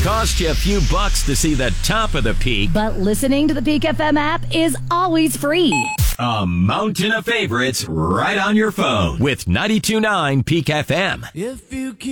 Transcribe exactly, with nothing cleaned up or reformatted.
cost you a few bucks to see the top of the peak, but listening to the Peak F M app is always free. A mountain of favorites right on your phone with ninety-two point nine Peak F M. If you